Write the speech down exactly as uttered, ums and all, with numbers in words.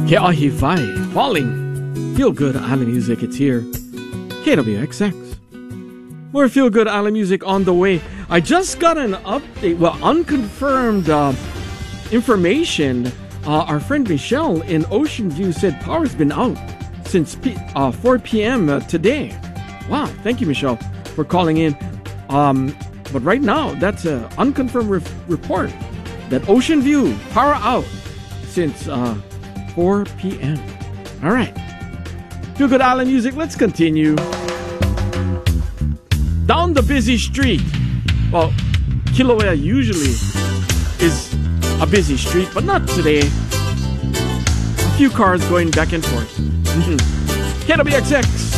K R E five, Falling. Feel Good Island Music, it's here. K W X X. More Feel Good Island Music on the way. I just got an update, well, unconfirmed uh, information. Uh, our friend Michelle in Ocean View said power's been out since P- uh, four p.m. Uh, today. Wow, thank you, Michelle, for calling in. Um, but right now, that's an unconfirmed re- report that Ocean View, power out since uh, four p.m. All right. Feel Good Island Music, let's continue. Down the busy street. Well, Kilauea usually is a busy street, but not today. A few cars going back and forth. K W X X.